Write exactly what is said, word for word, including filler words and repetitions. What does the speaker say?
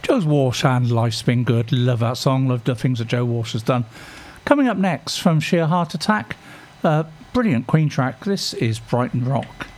Joe's Walsh and Life's Been Good. Love that song. Love the things that Joe Walsh has done. Coming up next from Sheer Heart Attack, uh, brilliant Queen track. This is Brighton Rock.